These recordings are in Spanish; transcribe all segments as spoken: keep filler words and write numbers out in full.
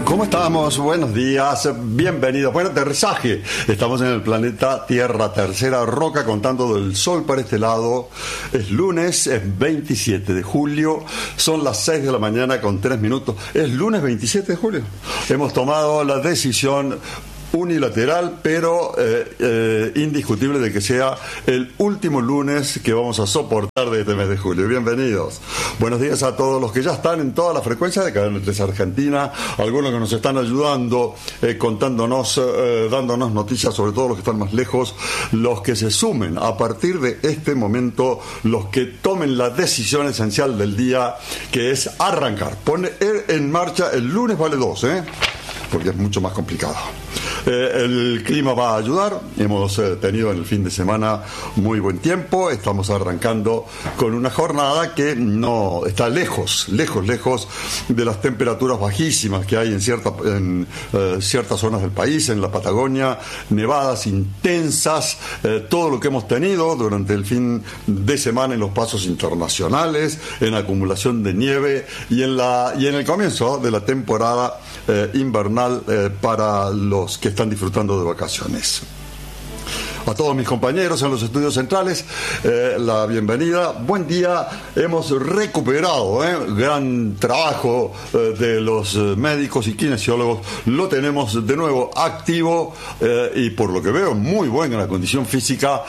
¿Cómo estamos? Buenos días, bienvenidos. Buen aterrizaje. Estamos en el planeta Tierra, tercera roca, contando del sol para este lado. Es lunes, es veintisiete de julio, son las seis de la mañana con tres minutos. Es lunes veintisiete de julio. Hemos tomado la decisión unilateral, pero eh, eh, indiscutible de que sea el último lunes que vamos a soportar de este mes de julio. Bienvenidos. Buenos días a todos los que ya están en toda la frecuencia de Cadena tres Argentina, algunos que nos están ayudando, eh, contándonos, eh, dándonos noticias, sobre todo los que están más lejos, los que se sumen a partir de este momento, los que tomen la decisión esencial del día, que es arrancar. Pone en marcha, el lunes vale dos, ¿eh? porque es mucho más complicado. Eh, el clima va a ayudar, hemos eh, tenido en el fin de semana muy buen tiempo, estamos arrancando con una jornada que no está lejos, lejos, lejos de las temperaturas bajísimas que hay en, cierta, en eh, ciertas zonas del país, en la Patagonia, nevadas intensas, eh, todo lo que hemos tenido durante el fin de semana en los pasos internacionales, en acumulación de nieve y en, la, y en el comienzo de la temporada eh, invernal eh, para los que están disfrutando de vacaciones. A todos mis compañeros en los estudios centrales, eh, la bienvenida. Buen día, hemos recuperado, eh, gran trabajo eh, de los eh, médicos y kinesiólogos. Lo tenemos de nuevo activo eh, y por lo que veo muy buena condición física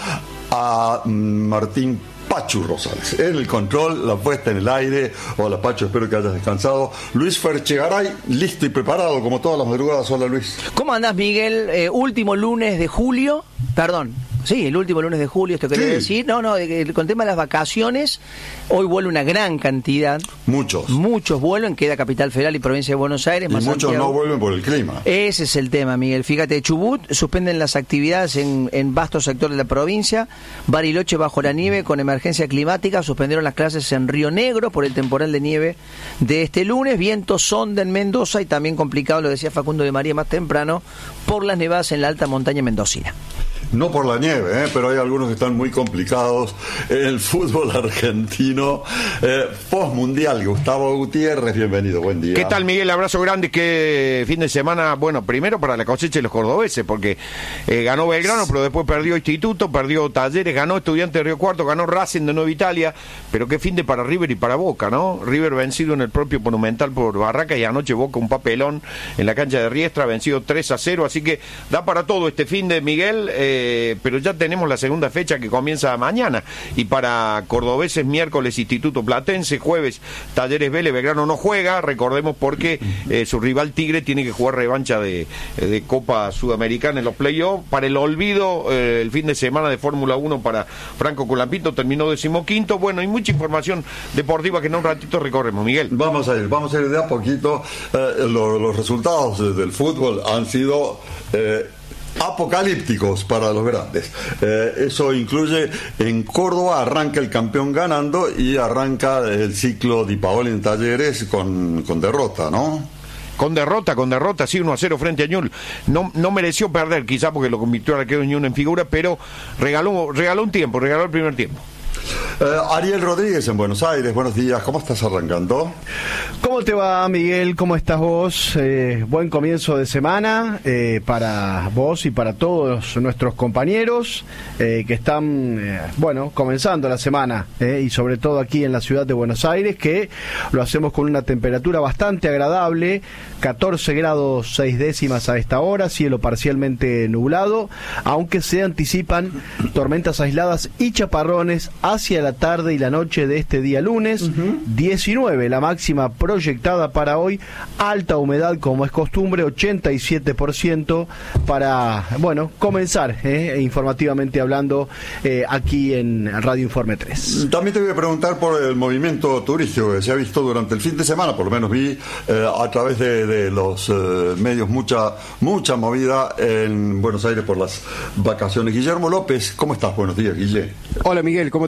a Martín Pachu Rosales. En el control, la puesta en el aire. Hola Pachu, espero que hayas descansado. Luis Ferchegaray, listo y preparado como todas las madrugadas. Hola Luis. ¿Cómo andás, Miguel? Eh, último lunes de julio, perdón. Sí, el último lunes de julio, esto quería sí. decir. No, no, con el tema de las vacaciones, hoy vuelve una gran cantidad. Muchos. Muchos vuelven, queda Capital Federal y Provincia de Buenos Aires. Y más muchos Santiago. no vuelven por el clima. Ese es el tema, Miguel. Fíjate, Chubut suspenden las actividades en, en vastos sectores de la provincia. Bariloche bajo la nieve con emergencia climática. Suspendieron las clases en Río Negro por el temporal de nieve de este lunes. Vientos sonda en Mendoza y también complicado, lo decía Facundo de María más temprano, por las nevadas en la alta montaña mendocina. No por la nieve, ¿eh? pero hay algunos que están muy complicados. El fútbol argentino, eh, postmundial. Gustavo Gutiérrez, bienvenido, buen día. ¿Qué tal, Miguel? Abrazo grande. Que fin de semana, bueno, primero para la cosecha de los cordobeses, porque eh, ganó Belgrano, pero después perdió Instituto, perdió Talleres, ganó Estudiantes de Río Cuarto, ganó Racing de Nueva Italia, pero qué fin de para River y para Boca, ¿no? River vencido en el propio Monumental por Barraca y anoche Boca un papelón en la cancha de Riestra, vencido tres a cero, así que da para todo este fin de Miguel. Eh, Eh, pero ya tenemos la segunda fecha que comienza mañana, y para cordobeses miércoles Instituto Platense, jueves Talleres Vélez. Belgrano no juega, recordemos, porque eh, su rival Tigre tiene que jugar revancha de, de Copa Sudamericana en los playoffs. Para el olvido, eh, el fin de semana de Fórmula uno para Franco Colapinto, terminó decimoquinto. Bueno, hay mucha información deportiva que en un ratito recorremos, Miguel. Vamos a ir, vamos a ir de a poquito. Eh, lo, los resultados del fútbol han sido Eh, apocalípticos para los grandes. Eh, eso incluye, en Córdoba arranca el campeón ganando y arranca el ciclo Di Paoli en Talleres con, con derrota, ¿no? Con derrota, con derrota, sí, uno a cero frente a Ñul. No, no mereció perder, quizá porque lo convirtió al arquero Ñul en figura, pero regaló, regaló un tiempo, regaló el primer tiempo. Eh, Ariel Rodríguez en Buenos Aires, buenos días, ¿cómo estás arrancando? ¿Cómo te va, Miguel? ¿Cómo estás vos? Eh, buen comienzo de semana eh, para vos y para todos nuestros compañeros eh, que están, eh, bueno, comenzando la semana eh, y sobre todo aquí en la ciudad de Buenos Aires, que lo hacemos con una temperatura bastante agradable, catorce grados seis décimas a esta hora, cielo parcialmente nublado, aunque se anticipan tormentas aisladas y chaparrones hacia la tarde y la noche de este día lunes. uh-huh. diecinueve la máxima proyectada para hoy, alta humedad como es costumbre, ochenta y siete por ciento para, bueno, comenzar eh, informativamente hablando eh, aquí en Radio Informe tres. También te voy a preguntar por el movimiento turístico que se ha visto durante el fin de semana, por lo menos vi eh, a través de, de los eh, medios mucha, mucha movida en Buenos Aires por las vacaciones. Guillermo López, ¿cómo estás? Buenos días, Guille. Hola Miguel, ¿cómo te va? Buen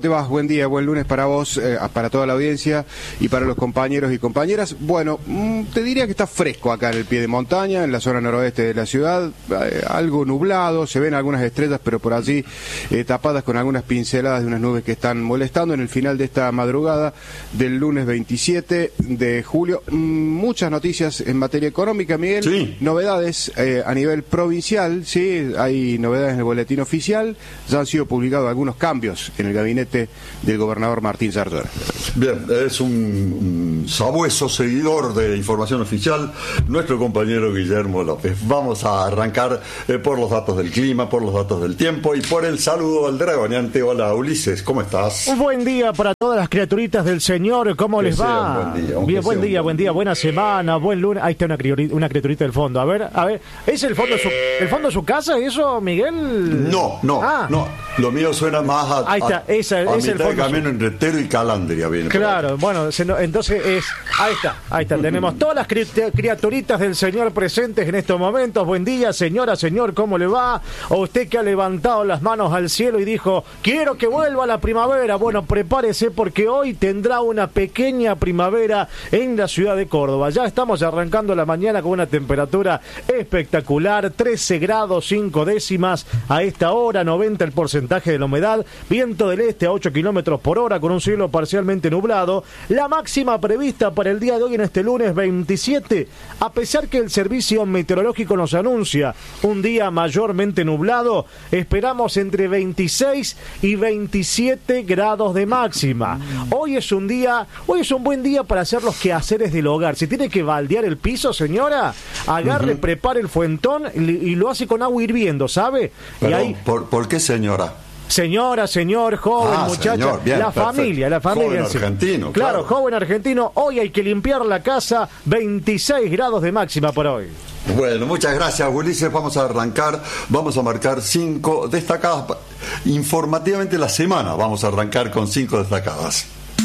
día, buen lunes para vos, eh, para toda la audiencia y para los compañeros y compañeras. Bueno, mmm, te diría que está fresco acá en el pie de montaña, en la zona noroeste de la ciudad, eh, algo nublado, se ven algunas estrellas, pero por allí eh, tapadas con algunas pinceladas de unas nubes que están molestando en el final de esta madrugada del lunes veintisiete de julio. Mm, muchas noticias en materia económica, Miguel. Sí. Novedades eh, a nivel provincial, sí, hay novedades en el boletín oficial, ya han sido publicados algunos cambios en el gabinete del gobernador Martín Sartor. Bien, es un, un sabueso seguidor de información oficial, nuestro compañero Guillermo López. Vamos a arrancar eh, por los datos del clima, por los datos del tiempo y por el saludo al dragoneante. Hola, Ulises, ¿cómo estás? Un buen día para todas las criaturitas del Señor, ¿cómo Que les sea va? un buen día, aunque Bien, buen sea un día, buen buen día, día. buena semana, buen lunes. Ahí está una, criori- una criaturita del fondo. A ver, a ver, ¿es el fondo de su, el fondo de su casa eso, Miguel? No, no, Ah. no. Lo mío suena más a, Ahí está, a, esa- a es el mitad de fondo camino sur. entre Tero y Calandria. Viene por Claro, bueno, se no- entonces es... Ahí está, ahí está. Tenemos todas las cri- criaturitas del Señor presentes en estos momentos. Buen día, señora, señor, ¿cómo le va? O usted que ha levantado las manos al cielo y dijo, quiero que vuelva la primavera. Bueno, prepárese porque hoy tendrá una pequeña primavera en la ciudad de Córdoba. Ya estamos arrancando la mañana con una temperatura espectacular, trece grados cinco décimas a esta hora, noventa el porcentaje de la humedad, viento del este a ocho kilómetros por hora con un cielo parcialmente nublado. La máxima prevista para el día de hoy en este lunes veintisiete, a pesar que el servicio meteorológico nos anuncia un día mayormente nublado, esperamos entre veintiséis y veintisiete grados de máxima. Hoy es un día, hoy es un buen día para hacer los quehaceres del hogar. Si tiene que baldear el piso, señora, agarre, uh-huh. prepare el fuentón y, y lo hace con agua hirviendo, ¿sabe? Pero, y ahí, ¿por, ¿por qué señora? Señora, señor, joven, ah, muchacha, señor, bien, la perfecto. familia, la familia. Joven en sí. argentino, claro, claro. joven argentino, hoy hay que limpiar la casa, veintiséis grados de máxima por hoy. Bueno, muchas gracias, Ulises. Vamos a arrancar, vamos a marcar cinco destacadas. Informativamente la semana vamos a arrancar con cinco destacadas.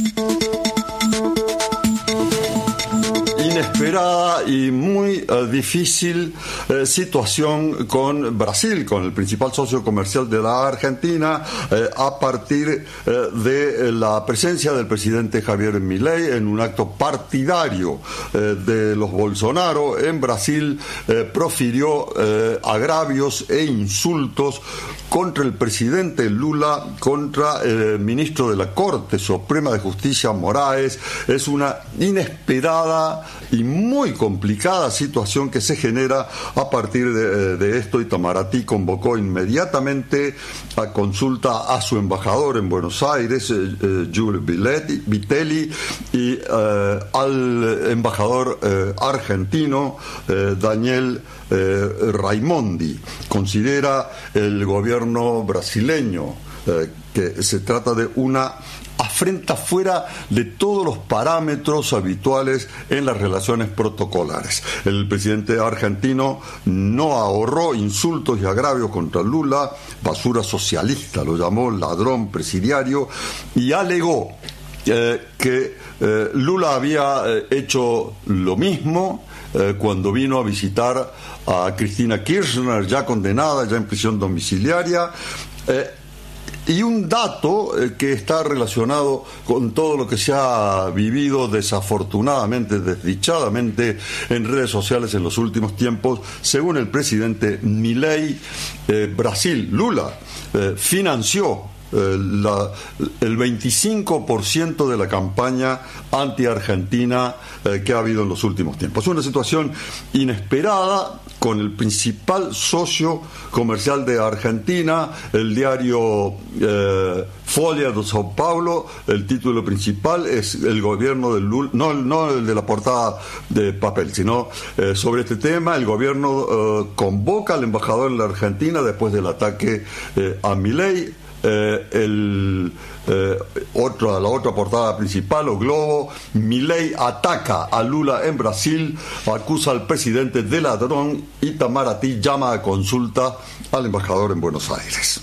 Inesperada y muy uh, difícil eh, situación con Brasil, con el principal socio comercial de la Argentina, eh, a partir eh, de la presencia del presidente Javier Milei en un acto partidario eh, de los Bolsonaro en Brasil, eh, profirió eh, agravios e insultos contra el presidente Lula, contra el ministro de la Corte Suprema de Justicia, Moraes. Es una inesperada y muy complicada situación que se genera a partir de, de esto. Itamaraty convocó inmediatamente a consulta a su embajador en Buenos Aires, eh, eh, Giulio Vitelli, y eh, al embajador eh, argentino, eh, Daniel eh, Raimondi. Considera el gobierno brasileño eh, que se trata de una afrenta fuera de todos los parámetros habituales en las relaciones protocolares. El presidente argentino no ahorró insultos y agravios contra Lula, basura socialista, lo llamó ladrón presidiario, y alegó eh, que eh, Lula había eh, hecho lo mismo eh, cuando vino a visitar a Cristina Kirchner, ya condenada, ya en prisión domiciliaria. Eh, Y un dato eh, que está relacionado con todo lo que se ha vivido desafortunadamente, desdichadamente en redes sociales en los últimos tiempos. Según el presidente Milei, eh, Brasil, Lula, eh, financió eh, la, el veinticinco por ciento de la campaña anti-argentina eh, que ha habido en los últimos tiempos. Es una situación inesperada con el principal socio comercial de Argentina, el diario eh, Folha de Sao Paulo. El título principal es el gobierno de Lula, no, no el de la portada de papel, sino eh, sobre este tema. El gobierno eh, convoca al embajador en la Argentina después del ataque eh, a Milei. Eh, el, eh, otra, la otra portada principal, o Globo: Milei ataca a Lula en Brasil, acusa al presidente de ladrón. Itamaraty llama a consulta al embajador en Buenos Aires.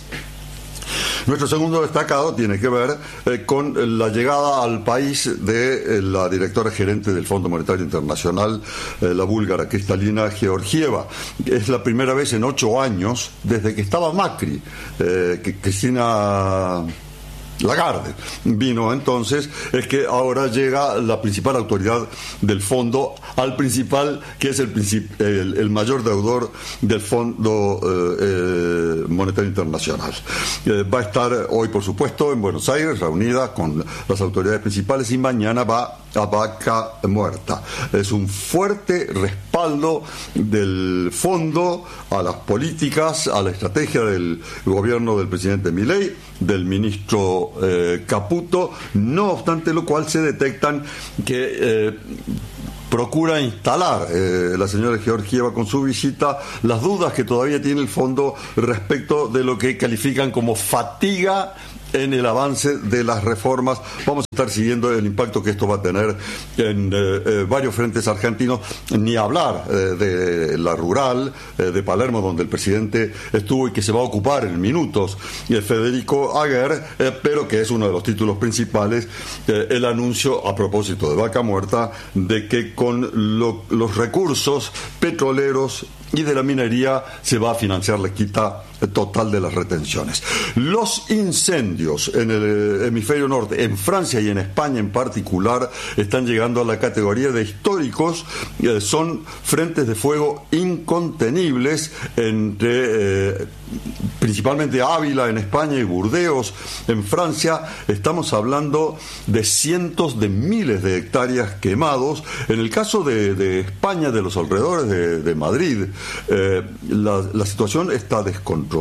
Nuestro segundo destacado tiene que ver eh, con la llegada al país de eh, la directora gerente del Fondo Monetario Internacional, eh, la búlgara Kristalina Georgieva. Es la primera vez en ocho años desde que estaba Macri, eh, que Cristina Lagarde vino entonces, es que ahora llega la principal autoridad del fondo al principal, que es el, princip el, el mayor deudor del Fondo eh, eh, Monetario Internacional. Eh, va a estar hoy, por supuesto, en Buenos Aires, reunida con las autoridades principales, y mañana va a Vaca Muerta. Es un fuerte respaldo del fondo a las políticas, a la estrategia del gobierno del presidente Milei, del ministro eh, Caputo, no obstante lo cual se detectan que eh, procura instalar eh, la señora Georgieva con su visita las dudas que todavía tiene el fondo respecto de lo que califican como fatiga en el avance de las reformas. Vamos a estar siguiendo el impacto que esto va a tener en eh, eh, varios frentes argentinos, ni hablar eh, de la rural, eh, de Palermo, donde el presidente estuvo y que se va a ocupar en minutos, y el Federico Aguer, eh, pero que es uno de los títulos principales, eh, el anuncio a propósito de Vaca Muerta de que con lo, los recursos petroleros y de la minería se va a financiar la quita total de las retenciones. Los incendios en el hemisferio norte, en Francia y en España en particular, están llegando a la categoría de históricos. Eh, son frentes de fuego incontenibles entre eh, principalmente Ávila en España y Burdeos en Francia. Estamos hablando de cientos de miles de hectáreas quemados. En el caso de, de España, de los alrededores de, de Madrid, eh, la, la situación está descontrolada.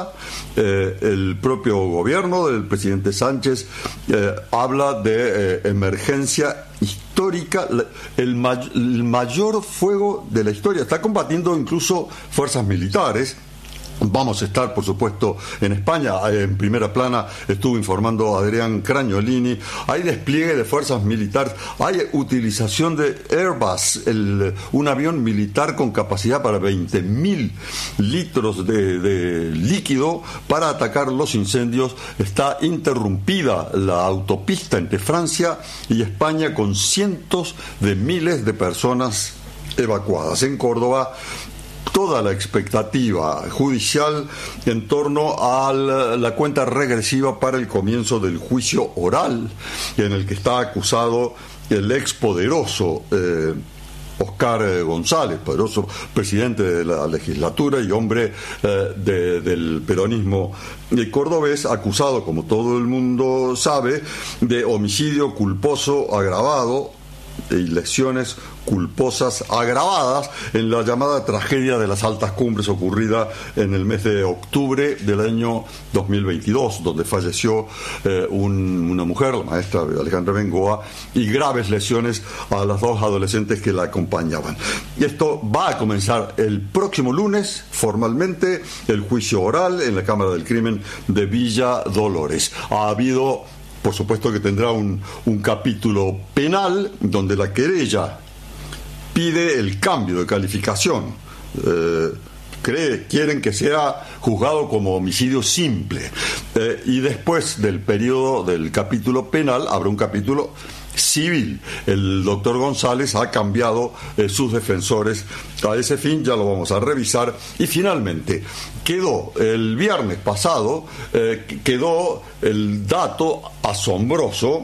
Eh, el propio gobierno del presidente Sánchez eh, habla de eh, emergencia histórica, el, may el mayor fuego de la historia. Está combatiendo incluso fuerzas militares. Vamos a estar, por supuesto, en España. En primera plana estuvo informando Adrián Cragnolini. Hay despliegue de fuerzas militares, hay utilización de Airbus, el, un avión militar con capacidad para veinte mil litros de, de líquido para atacar los incendios. Está interrumpida la autopista entre Francia y España con cientos de miles de personas evacuadas. En Córdoba, toda la expectativa judicial en torno a la, la cuenta regresiva para el comienzo del juicio oral, en el que está acusado el expoderoso eh, Oscar González, poderoso presidente de la legislatura y hombre eh, de, del peronismo cordobés, acusado, como todo el mundo sabe, de homicidio culposo agravado y lesiones culposas agravadas en la llamada tragedia de las altas cumbres ocurrida en el mes de octubre del año dos mil veintidós, donde falleció eh, un, una mujer, la maestra Alejandra Bengoa, y graves lesiones a las dos adolescentes que la acompañaban. Y esto va a comenzar el próximo lunes, formalmente, el juicio oral en la Cámara del Crimen de Villa Dolores. Ha habido, por supuesto que tendrá un, un capítulo penal donde la querella pide el cambio de calificación. Eh, cree, quieren que sea juzgado como homicidio simple. Eh, y después del periodo del capítulo penal habrá un capítulo civil. El doctor González ha cambiado eh, sus defensores a ese fin, ya lo vamos a revisar. Y finalmente quedó el viernes pasado eh, quedó el dato asombroso,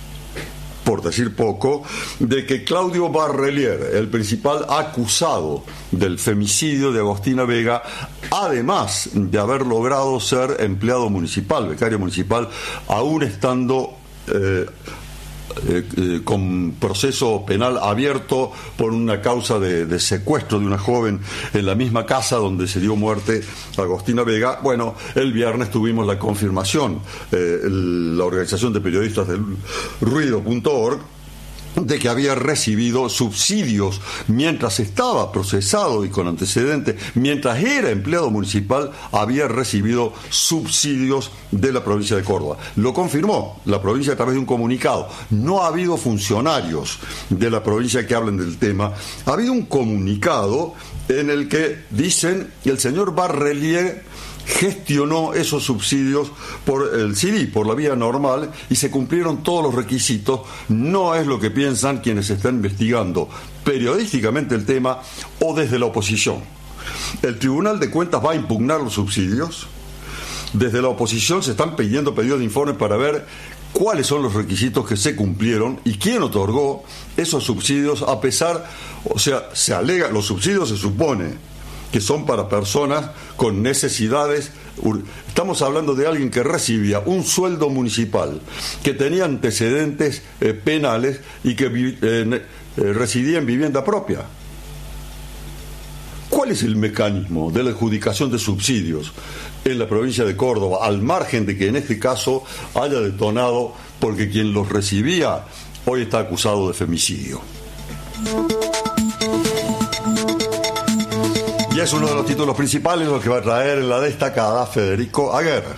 por decir poco, de que Claudio Barrelier, el principal acusado del femicidio de Agostina Vega, además de haber logrado ser empleado municipal, becario municipal, aún estando eh, Eh, eh, con proceso penal abierto por una causa de, de secuestro de una joven en la misma casa donde se dio muerte a Agostina Vega. Bueno, el viernes tuvimos la confirmación, eh, el, la Organización de Periodistas del Ruido punto org, de que había recibido subsidios mientras estaba procesado y con antecedentes, mientras era empleado municipal, había recibido subsidios de la provincia de Córdoba. Lo confirmó la provincia a través de un comunicado. No ha habido funcionarios de la provincia que hablen del tema. Ha habido un comunicado en el que dicen que el señor Barrelier gestionó esos subsidios por el C I D I, por la vía normal, y se cumplieron todos los requisitos. No es lo que piensan quienes están investigando periodísticamente el tema o desde la oposición. El Tribunal de Cuentas va a impugnar los subsidios desde la oposición se están pidiendo pedidos de informes para ver cuáles son los requisitos que se cumplieron y quién otorgó esos subsidios, a pesar, o sea, se alega, los subsidios se supone que son para personas con necesidades. Estamos hablando de alguien que recibía un sueldo municipal, que tenía antecedentes eh, penales y que eh, eh, residía en vivienda propia. ¿Cuál es el mecanismo de la adjudicación de subsidios en la provincia de Córdoba, al margen de que en este caso haya detonado porque quien los recibía hoy está acusado de femicidio? Y es uno de los títulos principales lo que va a traer en la destacada Federico Aguirre.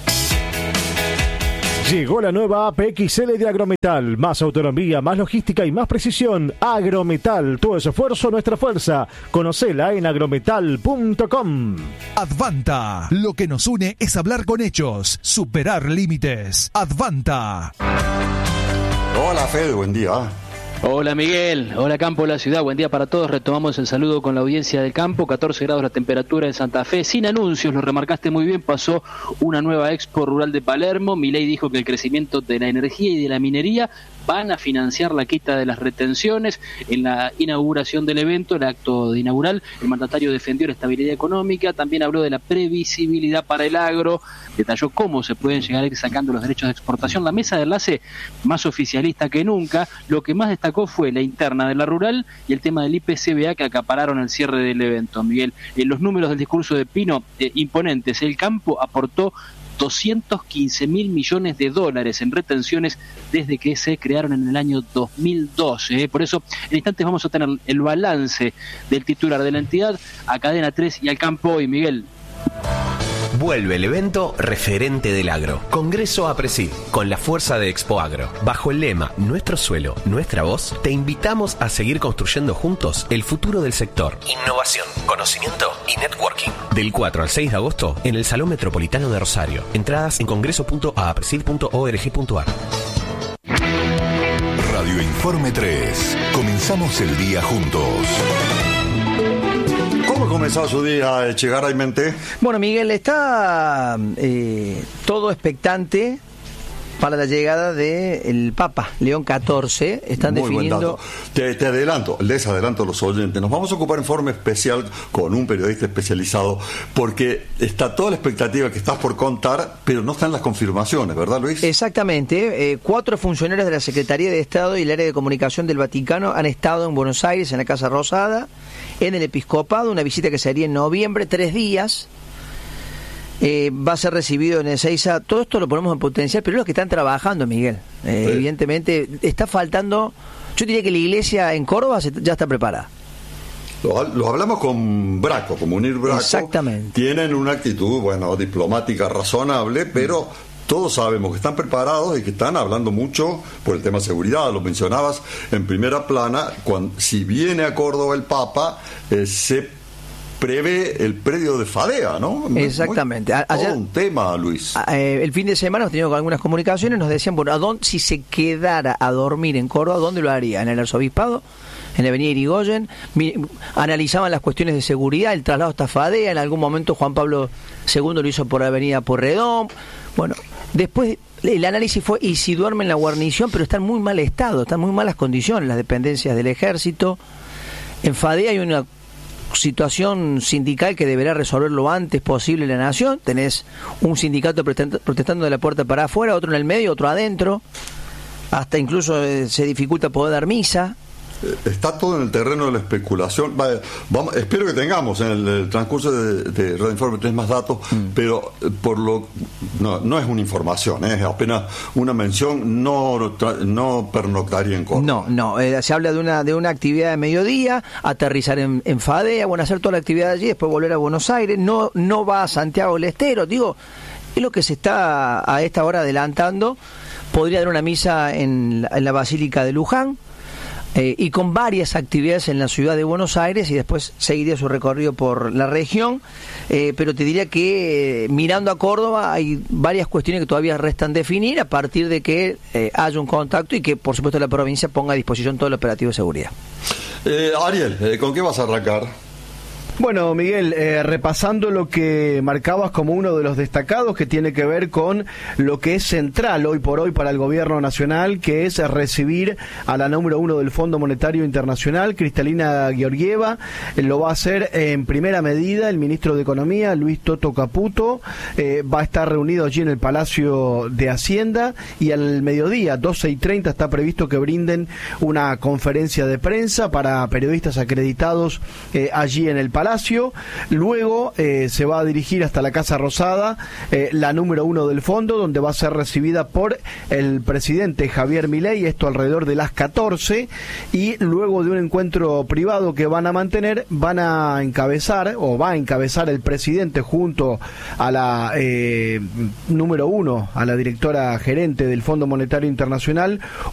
Llegó la nueva app X L de Agrometal. Más autonomía, más logística y más precisión. Agrometal. Tu esfuerzo, nuestra fuerza. Conocela en agrometal punto com. Advanta. Lo que nos une es hablar con hechos. Superar límites. Advanta. Hola, Fede. Buen día. Hola Miguel, hola Campo, la ciudad, buen día para todos. Retomamos el saludo con la audiencia del campo. catorce grados la temperatura en Santa Fe, sin anuncios, lo remarcaste muy bien. Pasó una nueva Expo Rural de Palermo. Milei dijo que el crecimiento de la energía y de la minería van a financiar la quita de las retenciones. En la inauguración del evento, el acto inaugural, el mandatario defendió la estabilidad económica, también habló de la previsibilidad para el agro, detalló cómo se pueden llegar a ir sacando los derechos de exportación. La mesa de enlace más oficialista que nunca. Lo que más destacó fue la interna de la rural y el tema del I P C B A que acapararon el cierre del evento. Miguel, en los números del discurso de Pino, eh, imponentes. El campo aportó doscientos quince mil millones de dólares en retenciones desde que se crearon en el año dos mil doce. ¿eh? Por eso, en instantes vamos a tener el balance del titular de la entidad a Cadena tres y al campo hoy, Miguel. Vuelve el evento referente del agro. Congreso APRESID, con la fuerza de Expo Agro. Bajo el lema Nuestro suelo, nuestra voz, te invitamos a seguir construyendo juntos el futuro del sector. Innovación, conocimiento y networking. Del cuatro al seis de agosto en el Salón Metropolitano de Rosario. Entradas en congreso punto apresid punto org punto ar. Radio Informe tres. Comenzamos el día juntos. ¿Cómo ha comenzado su día, Echegaray Mente? Bueno, Miguel, está eh, todo expectante para la llegada del Papa León catorce. Están Muy definiendo... Te, te adelanto, les adelanto a los oyentes. Nos vamos a ocupar en forma especial con un periodista especializado, porque está toda la expectativa que estás por contar, pero no están las confirmaciones, ¿verdad, Luis? Exactamente. Eh, cuatro funcionarios de la Secretaría de Estado y el área de comunicación del Vaticano han estado en Buenos Aires, en la Casa Rosada, en el Episcopado, una visita que sería en noviembre, tres días. Eh, va a ser recibido en Ezeiza. Todo esto lo ponemos en potencial, pero es los que están trabajando, Miguel. Eh, sí. Evidentemente, está faltando. Yo diría que la iglesia en Córdoba se, ya está preparada. Lo, lo hablamos con Braco, con Munir Braco. Exactamente. Tienen una actitud, bueno, diplomática razonable, pero todos sabemos que están preparados y que están hablando mucho por el tema de seguridad. Lo mencionabas en primera plana. Cuando, si viene a Córdoba el Papa, eh, se prevé el predio de Fadea, ¿no? Exactamente. Muy, Ayer, todo un tema, Luis. Eh, el fin de semana hemos tenido algunas comunicaciones, nos decían, bueno, ¿a dónde, si se quedara a dormir en Córdoba, ¿dónde lo haría? ¿En el Arzobispado? ¿En la avenida Irigoyen? Mi, analizaban las cuestiones de seguridad, el traslado hasta Fadea, en algún momento Juan Pablo segundo lo hizo por avenida Porredón. Bueno, después el análisis fue, y si duerme en la guarnición, pero está en muy mal estado, están en muy malas condiciones las dependencias del ejército. En Fadea hay una situación sindical que deberá resolver lo antes posible la nación. Tenés un sindicato protestando de la puerta para afuera, otro en el medio, otro adentro, hasta incluso eh, se dificulta poder dar misa. Está todo en el terreno de la especulación. Vale, vamos, espero que tengamos en el, el transcurso de, de Radio Informe tres más datos, mm. pero por lo no, no es una información, ¿eh? Es apenas una mención. No, no pernoctaría en Córdoba. No, no. Eh, se habla de una de una actividad de mediodía, aterrizar en, en Fadea, bueno, hacer toda la actividad allí, después volver a Buenos Aires. No, no va a Santiago del Estero. Digo, es lo que se está a esta hora adelantando. Podría dar una misa en, en la Basílica de Luján. Eh, y con varias actividades en la ciudad de Buenos Aires, y después seguiría su recorrido por la región, eh, pero te diría que eh, mirando a Córdoba hay varias cuestiones que todavía restan definir a partir de que eh, haya un contacto y que por supuesto la provincia ponga a disposición todo el operativo de seguridad. eh, Ariel, eh, ¿con qué vas a arrancar? Bueno, Miguel, eh, repasando lo que marcabas como uno de los destacados que tiene que ver con lo que es central hoy por hoy para el gobierno nacional, que es recibir a la número uno del Fondo Monetario Internacional, Kristalina Georgieva. Eh, lo va a hacer en primera medida el ministro de Economía, Luis Toto Caputo. Eh, va a estar reunido allí en el Palacio de Hacienda y al mediodía, doce y treinta, está previsto que brinden una conferencia de prensa para periodistas acreditados eh, allí en el Palacio. Luego eh, se va a dirigir hasta la Casa Rosada, eh, la número uno del fondo, donde va a ser recibida por el presidente Javier Milei, esto alrededor de las catorce, y luego de un encuentro privado que van a mantener, van a encabezar, o va a encabezar el presidente junto a la eh, número uno, a la directora gerente del Fondo Monetario Internacional,